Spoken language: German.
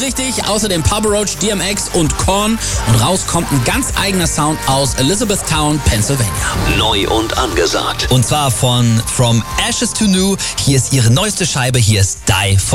Richtig, außerdem Papa Roach, DMX und Korn. Und raus kommt ein ganz eigener Sound aus Elizabethtown, Pennsylvania. Neu und angesagt. Und zwar von From Ashes to New. Hier ist ihre neueste Scheibe, hier ist Die.